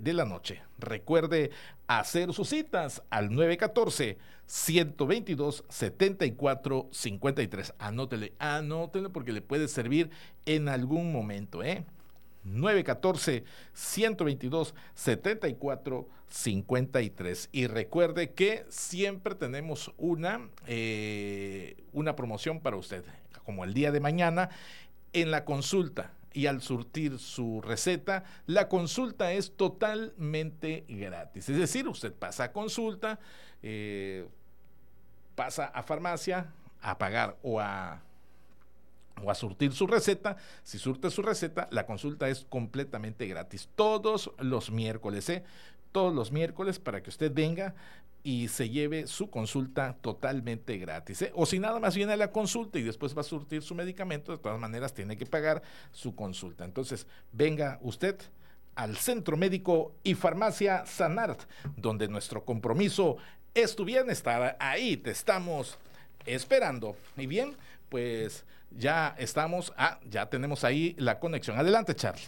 de la noche. Recuerde hacer sus citas al 914-122-7453. Anótele porque le puede servir en algún momento, 914-122-7453. Y recuerde que siempre tenemos una promoción para usted, como el día de mañana, en la consulta. Y al surtir su receta, la consulta es totalmente gratis. Es decir, usted pasa a consulta, pasa a farmacia a pagar o a surtir su receta. Si surte su receta, la consulta es completamente gratis. Todos los miércoles, todos los miércoles, para que usted venga y se lleve su consulta totalmente gratis, o si nada más viene a la consulta y después va a surtir su medicamento, de todas maneras tiene que pagar su consulta. Entonces, venga usted al Centro Médico y Farmacia Sanart, donde nuestro compromiso es tu bienestar. Ahí te estamos esperando. Y bien, pues ya estamos, ya tenemos ahí la conexión. Adelante, Charlie.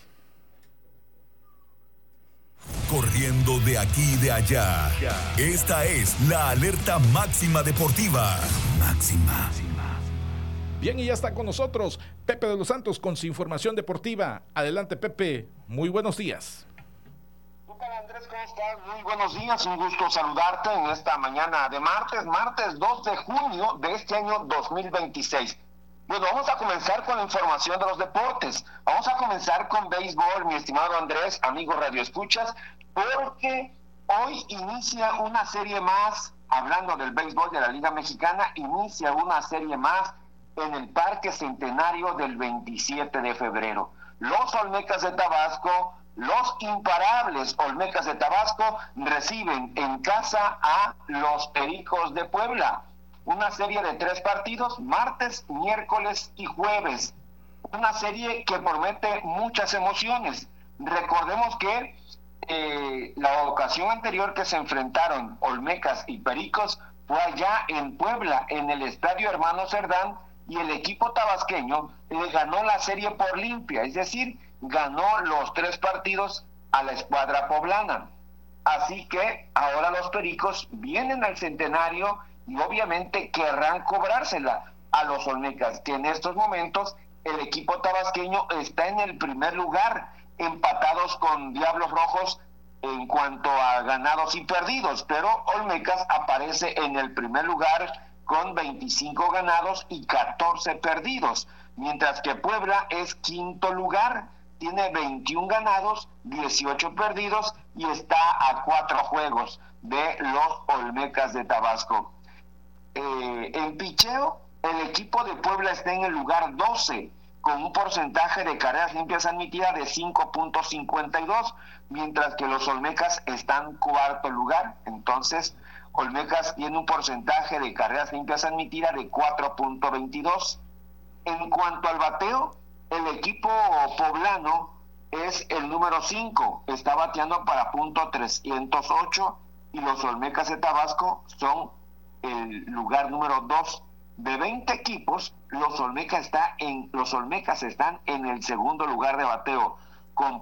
Corriendo de aquí y de allá. Esta es la alerta máxima deportiva. Máxima. Bien, y ya está con nosotros Pepe de los Santos con su información deportiva. Adelante, Pepe. Muy buenos días. ¿Qué tal, Andrés? ¿Cómo estás? Muy buenos días. Un gusto saludarte en esta mañana de martes 2 de junio de este año 2026. Bueno, vamos a comenzar con la información de los deportes. Vamos a comenzar con béisbol, mi estimado Andrés, amigo Radio Escuchas, porque hoy inicia una serie más, hablando del béisbol de la Liga Mexicana, inicia una serie más en el Parque Centenario del 27 de febrero. Los Olmecas de Tabasco, los imparables Olmecas de Tabasco, reciben en casa a los Pericos de Puebla. Una serie de 3 partidos, martes, miércoles y jueves. Una serie que promete muchas emociones. Recordemos que la ocasión anterior que se enfrentaron Olmecas y Pericos fue allá en Puebla, en el Estadio Hermano Cerdán, y el equipo tabasqueño ganó la serie por limpia, es decir, ganó los 3 partidos a la escuadra poblana. Así que ahora los Pericos vienen al Centenario y obviamente querrán cobrársela a los Olmecas, que en estos momentos el equipo tabasqueño está en el primer lugar, empatados con Diablos Rojos en cuanto a ganados y perdidos, pero Olmecas aparece en el primer lugar con 25 ganados y 14 perdidos, mientras que Puebla es quinto lugar, tiene 21 ganados, 18 perdidos y está a 4 juegos de los Olmecas de Tabasco. En picheo, el equipo de Puebla está en el lugar 12, con un porcentaje de carreras limpias admitidas de 5.52, mientras que los Olmecas están cuarto lugar. Entonces, Olmecas tiene un porcentaje de carreras limpias admitidas de 4.22. En cuanto al bateo, el equipo poblano es el número 5, está bateando para .308, y los Olmecas de Tabasco son el lugar número 2. De 20 equipos, los Olmecas están en el segundo lugar de bateo, con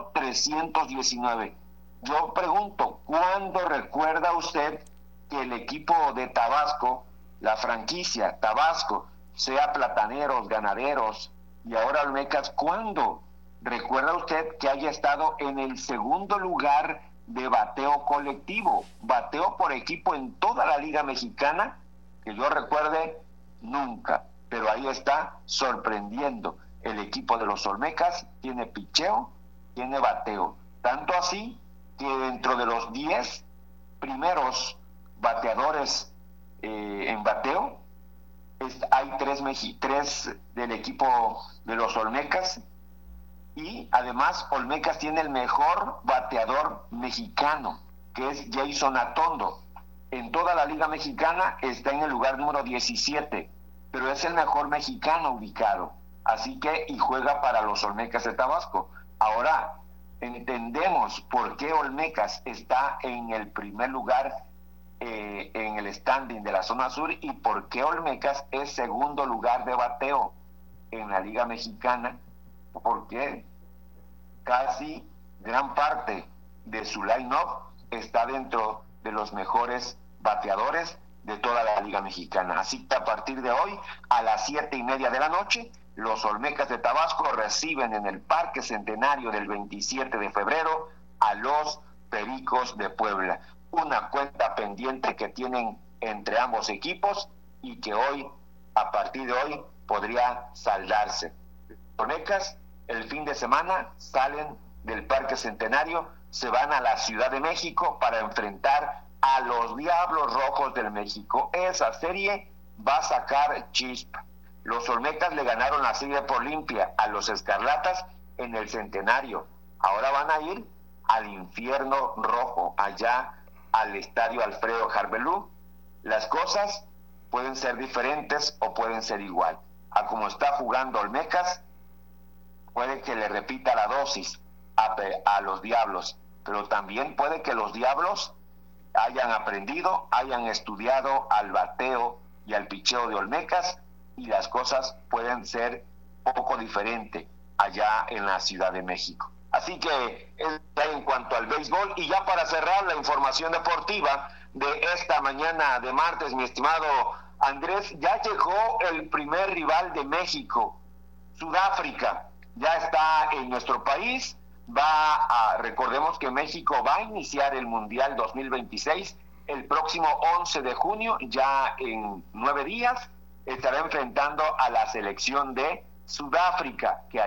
.319. Yo pregunto, ¿cuándo recuerda usted que el equipo de Tabasco, la franquicia Tabasco, sea Plataneros, Ganaderos y ahora Olmecas, cuándo recuerda usted que haya estado en el segundo lugar de bateo colectivo, bateo por equipo en toda la Liga Mexicana? Que yo recuerde, nunca, pero ahí está sorprendiendo. El equipo de los Olmecas tiene picheo, tiene bateo, tanto así que dentro de los 10 primeros bateadores en bateo, hay 3 del equipo de los Olmecas, y además Olmecas tiene el mejor bateador mexicano, que es Jason Atondo. En toda la Liga Mexicana está en el lugar número 17, pero es el mejor mexicano ubicado, así que, y juega para los Olmecas de Tabasco. Ahora entendemos por qué Olmecas está en el primer lugar en el standing de la zona sur, y por qué Olmecas es segundo lugar de bateo en la Liga Mexicana, porque casi gran parte de su line-up está dentro de los mejores bateadores de toda la Liga Mexicana. Así que a partir de hoy, a las 7:30 de la noche, los Olmecas de Tabasco reciben en el Parque Centenario del 27 de febrero a los Pericos de Puebla. Una cuenta pendiente que tienen entre ambos equipos y que hoy, a partir de hoy, podría saldarse. Los Olmecas el fin de semana salen del Parque Centenario, se van a la Ciudad de México para enfrentar a los Diablos Rojos del México. Esa serie va a sacar chispa. Los Olmecas le ganaron la serie por limpia a los Escarlatas en el Centenario. Ahora van a ir al infierno rojo, allá al estadio Alfredo Harvelú. Las cosas pueden ser diferentes o pueden ser igual. A como está jugando Olmecas, puede que le repita la dosis a los Diablos, pero también puede que los Diablos hayan aprendido, hayan estudiado al bateo y al picheo de Olmecas, y las cosas pueden ser poco diferentes allá en la Ciudad de México. Así que en cuanto al béisbol, y ya para cerrar la información deportiva de esta mañana de martes, mi estimado Andrés, ya llegó el primer rival de México, Sudáfrica. Ya está en nuestro país. Recordemos que México va a iniciar el Mundial 2026 el próximo 11 de junio, ya en 9 días, estará enfrentando a la selección de Sudáfrica, que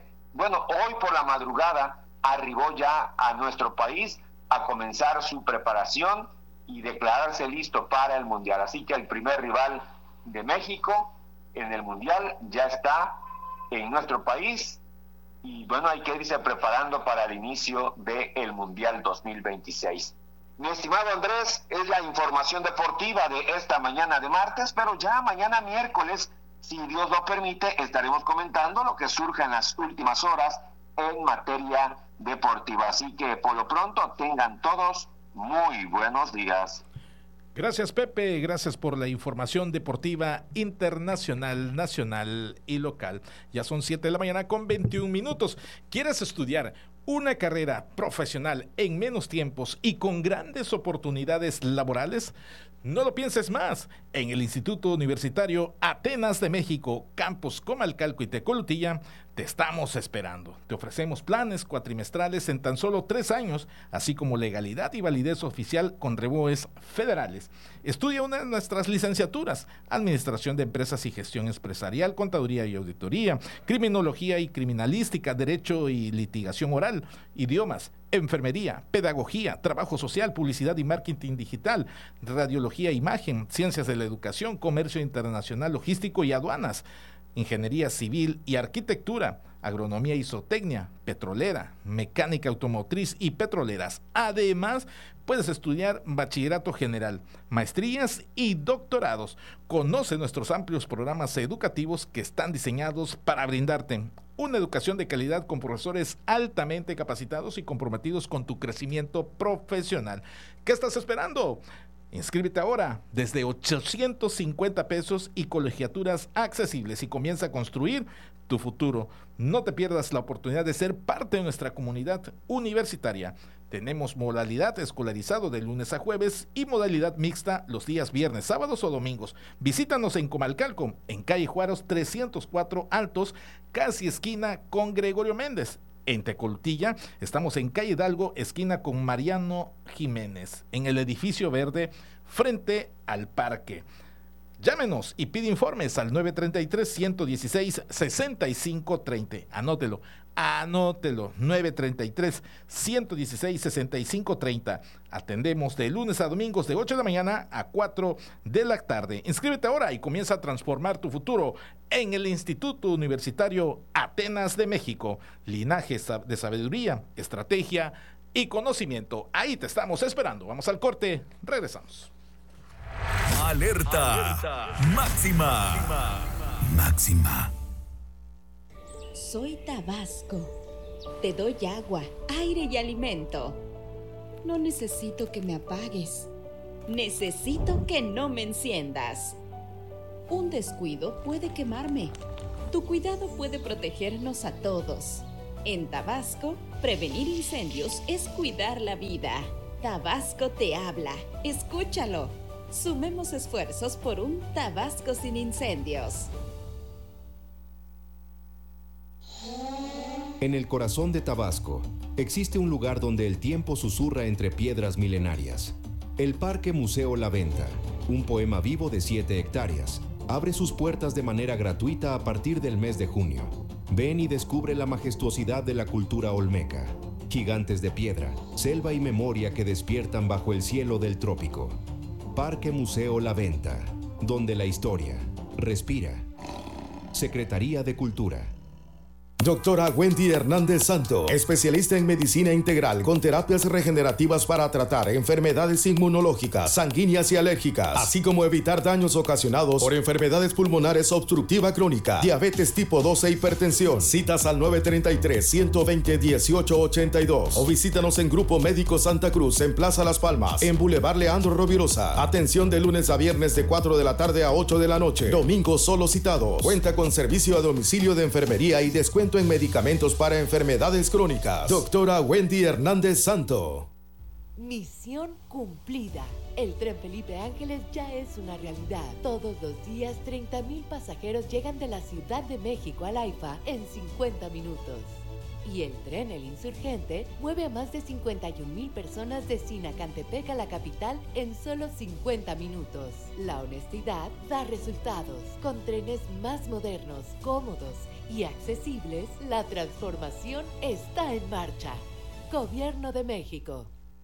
hoy por la madrugada arribó ya a nuestro país a comenzar su preparación y declararse listo para el Mundial. Así que el primer rival de México en el Mundial ya está en nuestro país, y hay que irse preparando para el inicio del Mundial 2026. Mi estimado Andrés, es la información deportiva de esta mañana de martes, pero ya mañana miércoles, si Dios lo permite, estaremos comentando lo que surja en las últimas horas en materia deportiva. Así que por lo pronto tengan todos muy buenos días. Gracias, Pepe, gracias por la información deportiva internacional, nacional y local. Ya son 7 de la mañana con 21 minutos. ¿Quieres estudiar una carrera profesional en menos tiempos y con grandes oportunidades laborales? No lo pienses más. En el Instituto Universitario Atenas de México, Campus Comalcalco y Tecolutilla, te estamos esperando. Te ofrecemos planes cuatrimestrales en tan solo 3 años, así como legalidad y validez oficial con reboes federales. Estudia una de nuestras licenciaturas: Administración de Empresas y Gestión Empresarial, Contaduría y Auditoría, Criminología y Criminalística, Derecho y Litigación Oral, Idiomas, Enfermería, Pedagogía, Trabajo Social, Publicidad y Marketing Digital, Radiología, Imagen, Ciencias de la Educación, Comercio Internacional, Logístico y Aduanas, Ingeniería Civil y Arquitectura, Agronomía y Zootecnia, Petrolera, Mecánica Automotriz y Petroleras. Además, puedes estudiar Bachillerato General, Maestrías y Doctorados. Conoce nuestros amplios programas educativos que están diseñados para brindarte una educación de calidad con profesores altamente capacitados y comprometidos con tu crecimiento profesional. ¿Qué estás esperando? Inscríbete ahora desde 850 pesos y colegiaturas accesibles, y comienza a construir tu futuro. No te pierdas la oportunidad de ser parte de nuestra comunidad universitaria. Tenemos modalidad escolarizado de lunes a jueves y modalidad mixta los días viernes, sábados o domingos. Visítanos en Comalcalco, en calle Juárez 304 Altos, casi esquina con Gregorio Méndez. En Tecolutilla estamos en calle Hidalgo, esquina con Mariano Jiménez, en el edificio verde frente al parque. Llámenos y pide informes al 933-116-6530. Anótelo, 933-116-6530. Atendemos de lunes a domingos de 8 de la mañana a 4 de la tarde. Inscríbete ahora y comienza a transformar tu futuro en el Instituto Universitario Atenas de México. Linaje de sabiduría, estrategia y conocimiento. Ahí te estamos esperando. Vamos al corte, regresamos. Alerta máxima. Máxima. Soy Tabasco. Te doy agua, aire y alimento. No necesito que me apagues. Necesito que no me enciendas. Un descuido puede quemarme. Tu cuidado puede protegernos a todos. En Tabasco, prevenir incendios es cuidar la vida. Tabasco te habla. Escúchalo. Sumemos esfuerzos por un Tabasco sin incendios. En el corazón de Tabasco, existe un lugar donde el tiempo susurra entre piedras milenarias. El Parque Museo La Venta, un poema vivo de 7 hectáreas, abre sus puertas de manera gratuita a partir del mes de junio. Ven y descubre la majestuosidad de la cultura olmeca. Gigantes de piedra, selva y memoria que despiertan bajo el cielo del trópico. Parque Museo La Venta, donde la historia respira. Secretaría de Cultura. Doctora Wendy Hernández Santo, especialista en medicina integral con terapias regenerativas para tratar enfermedades inmunológicas, sanguíneas y alérgicas, así como evitar daños ocasionados por enfermedades pulmonares obstructiva crónica, diabetes tipo 2 e hipertensión. Citas al 933-120-1882 o visítanos en Grupo Médico Santa Cruz en Plaza Las Palmas, en Boulevard Leandro Rovirosa. Atención de lunes a viernes de 4 de la tarde a 8 de la noche. Domingos solo citados. Cuenta con servicio a domicilio de enfermería y descuento en medicamentos para enfermedades crónicas. Doctora Wendy Hernández Santo. Misión cumplida. El tren Felipe Ángeles ya es una realidad. Todos los días 30,000 pasajeros llegan de la Ciudad de México al AIFA en 50 minutos. Y el tren El Insurgente mueve a más de 51,000 personas de Sinacantepec a la capital en solo 50 minutos. La honestidad da resultados. Con trenes más modernos, cómodos y accesibles, la transformación está en marcha. Gobierno de México.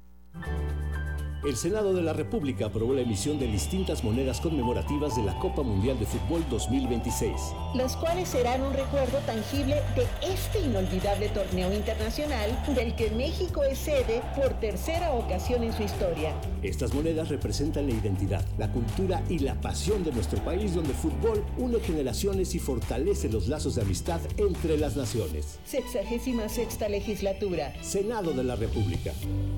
El Senado de la República aprobó la emisión de distintas monedas conmemorativas de la Copa Mundial de Fútbol 2026. Las cuales serán un recuerdo tangible de este inolvidable torneo internacional del que México es sede por tercera ocasión en su historia. Estas monedas representan la identidad, la cultura y la pasión de nuestro país, donde el fútbol une generaciones y fortalece los lazos de amistad entre las naciones. 66ª legislatura. Senado de la República.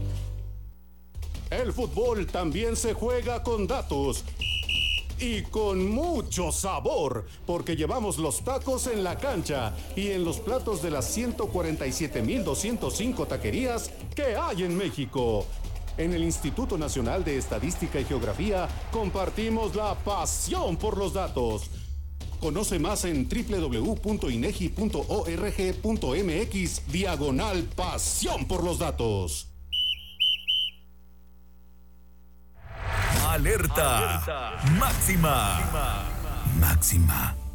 El fútbol también se juega con datos y con mucho sabor, porque llevamos los tacos en la cancha y en los platos de las 147,205 taquerías que hay en México. En el Instituto Nacional de Estadística y Geografía compartimos la pasión por los datos. Conoce más en www.inegi.org.mx/pasión por los datos. Alerta máxima.